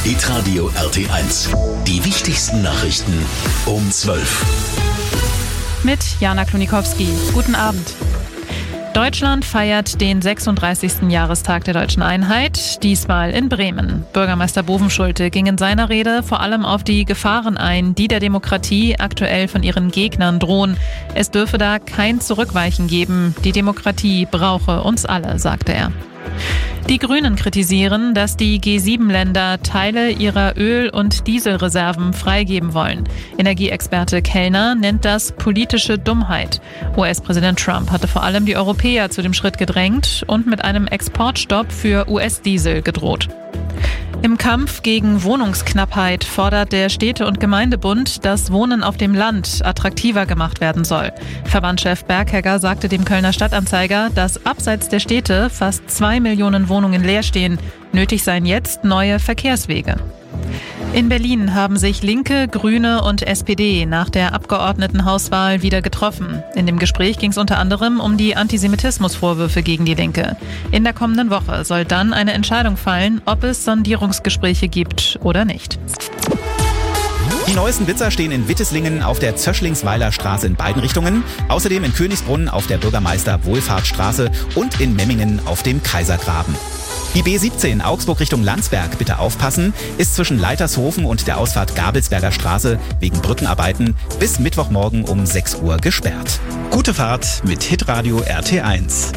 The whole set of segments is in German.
Hitradio RT1. Die wichtigsten Nachrichten um 12. Mit Jana Klunikowski. Guten Abend. Deutschland feiert den 36. Jahrestag der Deutschen Einheit, diesmal in Bremen. Bürgermeister Bovenschulte ging in seiner Rede vor allem auf die Gefahren ein, die der Demokratie aktuell von ihren Gegnern drohen. Es dürfe da kein Zurückweichen geben. Die Demokratie brauche uns alle, sagte er. Die Grünen kritisieren, dass die G7-Länder Teile ihrer Öl- und Dieselreserven freigeben wollen. Energieexperte Kellner nennt das politische Dummheit. US-Präsident Trump hatte vor allem die Europäer zu dem Schritt gedrängt und mit einem Exportstopp für US-Diesel gedroht. Im Kampf gegen Wohnungsknappheit fordert der Städte- und Gemeindebund, dass Wohnen auf dem Land attraktiver gemacht werden soll. Verbandschef Berghegger sagte dem Kölner Stadtanzeiger, dass abseits der Städte fast 2 Millionen Wohnungen leer stehen. Nötig seien jetzt neue Verkehrswege. In Berlin haben sich Linke, Grüne und SPD nach der Abgeordnetenhauswahl wieder getroffen. In dem Gespräch ging es unter anderem um die Antisemitismusvorwürfe gegen die Linke. In der kommenden Woche soll dann eine Entscheidung fallen, ob es Sondierungsgespräche gibt oder nicht. Die neuesten Blitzer stehen in Witteslingen auf der Zöschlingsweiler Straße in beiden Richtungen, außerdem in Königsbrunn auf der Bürgermeister-Wohlfahrtsstraße und in Memmingen auf dem Kaisergraben. Die B17 Augsburg Richtung Landsberg, bitte aufpassen, ist zwischen Leitershofen und der Ausfahrt Gabelsberger Straße wegen Brückenarbeiten bis Mittwochmorgen um 6 Uhr gesperrt. Gute Fahrt mit Hitradio RT1.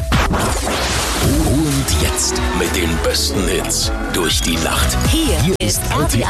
Und jetzt mit den besten Hits durch die Nacht. Hier ist RT1.